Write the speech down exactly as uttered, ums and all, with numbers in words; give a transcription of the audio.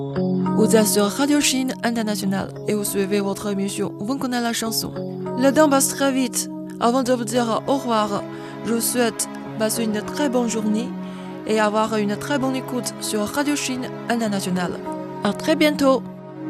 Vous êtes sur Radio Chine Internationale et vous suivez votre émission Vous connaissez la chanson. Le temps passe très vite. Avant de vous dire au revoir, je vous souhaite passer une très bonne journée et avoir une très bonne écoute sur Radio Chine Internationale. À très bientôt.